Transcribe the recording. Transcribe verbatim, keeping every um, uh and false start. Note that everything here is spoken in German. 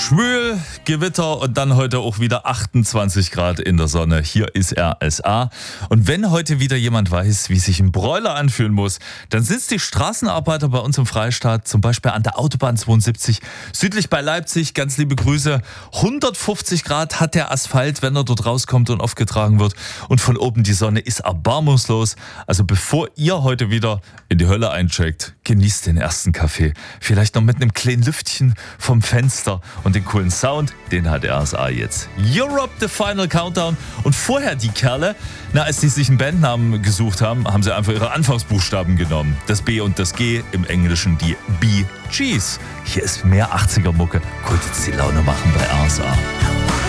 Schwül, Gewitter und dann heute auch wieder achtundzwanzig Grad in der Sonne. Hier ist R S A. Und wenn heute wieder jemand weiß, wie sich ein Broiler anfühlen muss, dann sind es die Straßenarbeiter bei uns im Freistaat, zum Beispiel an der Autobahn zweiundsiebzig, südlich bei Leipzig. Ganz liebe Grüße. hundertfünfzig Grad hat der Asphalt, wenn er dort rauskommt und aufgetragen wird. Und von oben die Sonne ist erbarmungslos. Also bevor ihr heute wieder in die Hölle eincheckt, genießt den ersten Kaffee. Vielleicht noch mit einem kleinen Lüftchen vom Fenster. Und den coolen Sound, den hat R S A jetzt. Europe, the Final Countdown. Und vorher die Kerle, na, als die sich einen Bandnamen gesucht haben, haben sie einfach ihre Anfangsbuchstaben genommen. Das B und das G, im Englischen die Bee Gees. Hier ist mehr achtziger Mucke. Könnt jetzt die Laune machen bei R S A.